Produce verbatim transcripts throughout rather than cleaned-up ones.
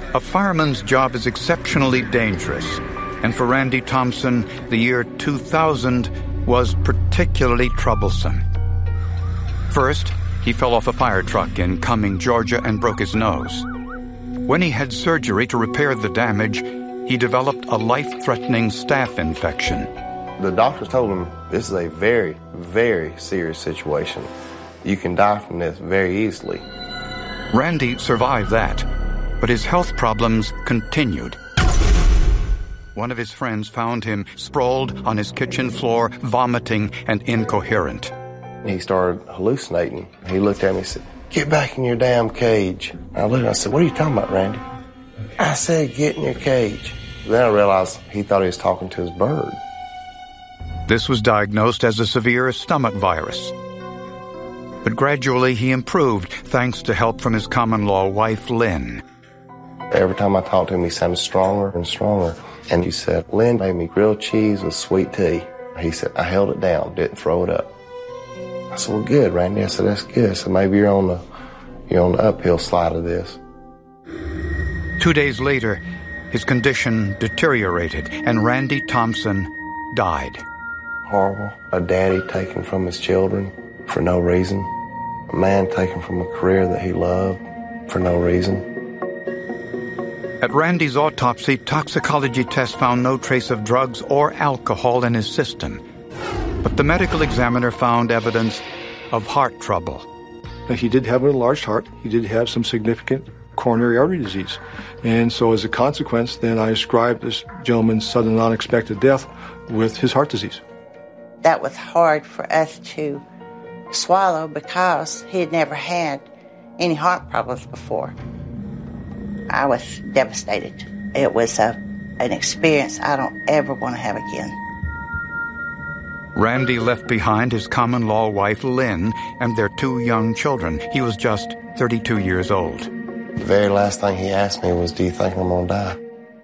A fireman's job is exceptionally dangerous, and for Randy Thompson, the year two thousand was particularly troublesome. First, he fell off a fire truck in Cumming, Georgia, and broke his nose. When he had surgery to repair the damage, he developed a life-threatening staph infection. The doctors told him, this is a very, very serious situation. You can die from this very easily. Randy survived that, but his health problems continued. One of his friends found him sprawled on his kitchen floor, vomiting and incoherent. He started hallucinating. He looked at me and said, get back in your damn cage. I looked and I said, what are you talking about, Randy? I said, get in your cage. Then I realized he thought he was talking to his bird. This was diagnosed as a severe stomach virus. But gradually he improved thanks to help from his common-law wife, Lynn. Every time I talked to him, he sounded stronger and stronger. And he said, Lynn made me grilled cheese with sweet tea. He said, I held it down, didn't throw it up. I said, well, good, Randy. I said, that's good. So maybe you're on the, you're on the uphill slide of this. Two days later, his condition deteriorated, and Randy Thompson died. Horrible. A daddy taken from his children for no reason. A man taken from a career that he loved for no reason. At Randy's autopsy, toxicology tests found no trace of drugs or alcohol in his system. But the medical examiner found evidence of heart trouble. He did have an enlarged heart. He did have some significant coronary artery disease. And so as a consequence, then I ascribed this gentleman's sudden unexpected death with his heart disease. That was hard for us to swallow because he had never had any heart problems before. I was devastated. It was a, an experience I don't ever want to have again. Randy left behind his common-law wife, Lynn, and their two young children. He was just thirty-two years old. The very last thing he asked me was, do you think I'm going to die?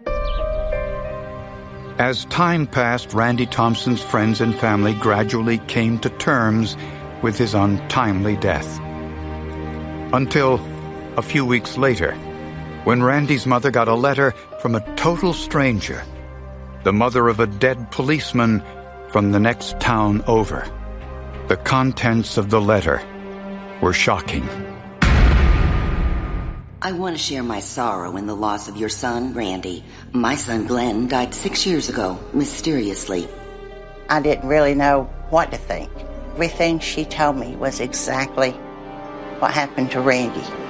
As time passed, Randy Thompson's friends and family gradually came to terms with his untimely death. Until a few weeks later, when Randy's mother got a letter from a total stranger, the mother of a dead policeman from the next town over. The contents of the letter were shocking. I want to share my sorrow in the loss of your son, Randy. My son, Glenn, died six years ago, mysteriously. I didn't really know what to think. Everything she told me was exactly what happened to Randy.